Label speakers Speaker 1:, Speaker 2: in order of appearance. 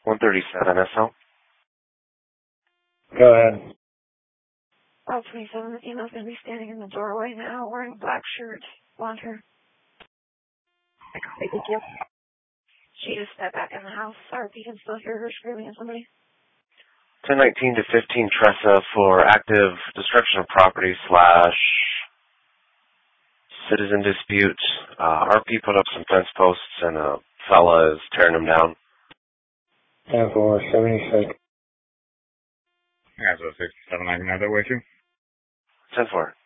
Speaker 1: 137 SL.
Speaker 2: Go ahead.
Speaker 3: 27, the female's going to be standing in the doorway now, wearing a black shirt, blonde hair. Thank you. She just stepped back in the house. Sorry if you can still hear her screaming at somebody.
Speaker 1: 1019 to 15 Tressa for active destruction of property / citizen dispute. RP put up some fence posts and a fella is tearing them down.
Speaker 2: 10-4, 76.
Speaker 4: Yeah, so 67, I can have that way too.
Speaker 1: 10-4.